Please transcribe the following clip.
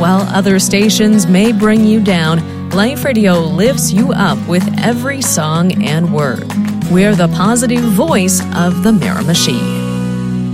While other stations may bring you down, Life Radio lifts you up with every song and word. We're the positive voice of the Miramachi.